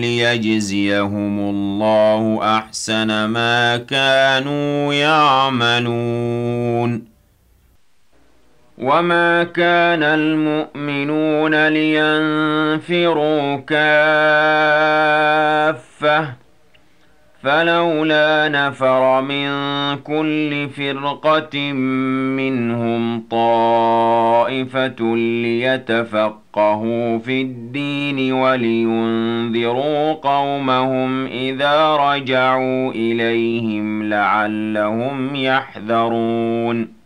ليجزيهم الله أحسن ما كانوا يعملون. وما كان المؤمنون لينفروا كافة فلولا نفر من كل فرقة منهم طائفة ليتفقهوا في الدين ولينذروا قومهم إذا رجعوا إليهم لعلهم يحذرون